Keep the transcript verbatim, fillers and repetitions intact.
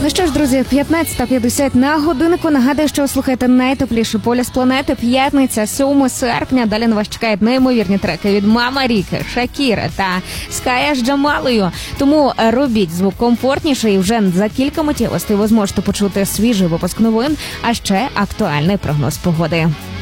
Ну що ж, друзі, п'ятнадцята п'ятдесят на годиннику. Нагадую, що ви слухаєте найтепліший полюс планети. П'ятниця, сьомого серпня. Далі на вас чекають неймовірні треки від Мама Ріки, Шакіра та Ская з Джамалою. Тому робіть звук комфортніше, і вже за кілька миттєвостей ви зможете почути свіжий випуск новин, а ще актуальний прогноз погоди.